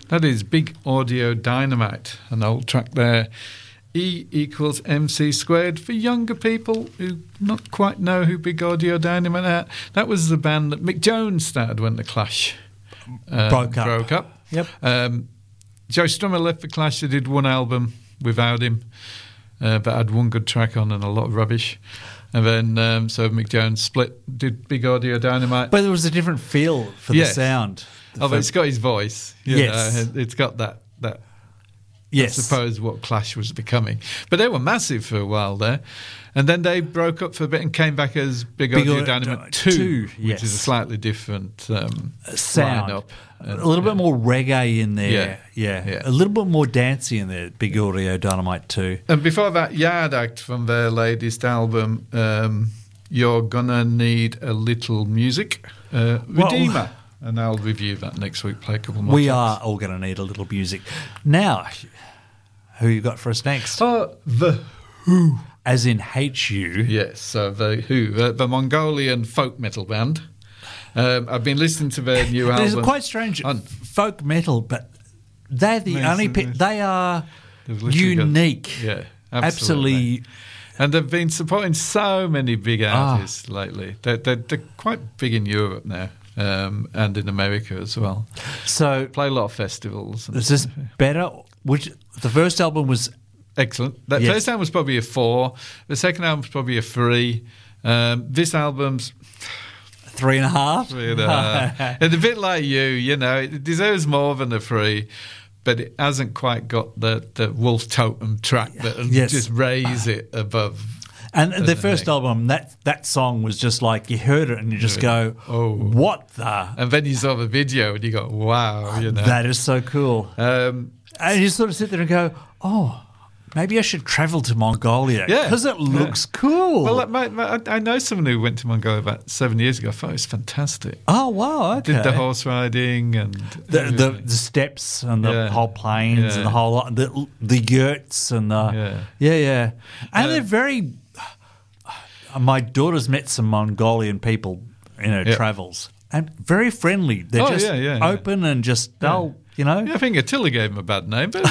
That is Big Audio Dynamite, an old track there. E equals MC squared for younger people who not quite know who Big Audio Dynamite are. That was the band that Mick Jones started when the Clash broke up. Yep. Joe Strummer left the Clash. They did one album without him, but had one good track on and a lot of rubbish. And then so Mick Jones split, did Big Audio Dynamite. But there was a different feel for the sound. But it's got his voice. Yes. It's got that. Yes. I suppose what Clash was becoming. But they were massive for a while there. And then they broke up for a bit and came back as Big Audio Dynamite 2, which is a slightly different sound. lineup. A little bit more reggae in there. Yeah. A little bit more dancey in there, Big Audio Dynamite 2. And before that, Yard Act from their latest album, You're Gonna Need a Little Music. Redeemer. And I'll review that next week, play a couple more We tracks. are all going to need a little music. Now, who you got for us next? The Who. As in H-U. Yes, so The Who, the Mongolian folk metal band. I've been listening to their new album. It's quite strange. Folk metal, but they're the only they are unique. Absolutely. And they've been supporting so many big artists lately. They're quite big in Europe now. And in America as well. So play a lot of festivals. Is this better? The first album was excellent. That first album was probably a 4. The second album was probably a 3. This album's 3.5. 3.5. And a bit like you know, it deserves more than a 3. But it hasn't quite got the Wolf Totem track that just raise it above. And the first album, that song was just like, you heard it and you just go, oh, what the? And then you saw the video and you go, wow, you know. That is so cool. And you sort of sit there and go, oh, maybe I should travel to Mongolia because it looks cool. Well, I know someone who went to Mongolia about 7 years ago. I thought it was fantastic. Oh, wow, okay. Did the horse riding and the steps and the whole plains and the whole lot, the yurts and the and they're very. My daughter's met some Mongolian people in her travels, and very friendly. They're just open and just dull, you know. Yeah, I think Attila gave them a bad name, but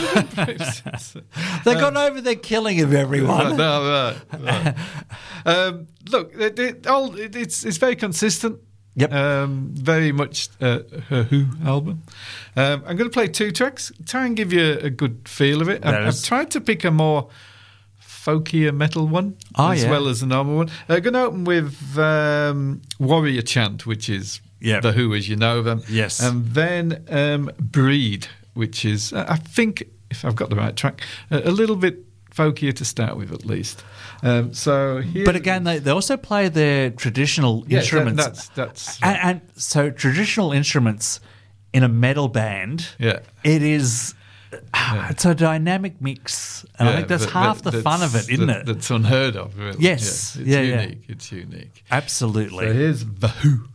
they got over their killing of everyone. Right. Look, it's very consistent. Yep. Very much her Who album. I'm going to play 2 tracks, try and give you a good feel of it. I've tried to pick a more folkier metal one as well as the normal one. I'm going to open with Warrior Chant, which is The Who as you know them. Yes. And then Breed, which is, I think, if I've got the right track, a little bit folkier to start with at least. But again, they also play their traditional instruments. And so traditional instruments in a metal band, it is... It's a dynamic mix, and I think that's half the fun of it, isn't it? That's unheard of, really. Yes. It's unique. It's unique. Absolutely. So here's The Who.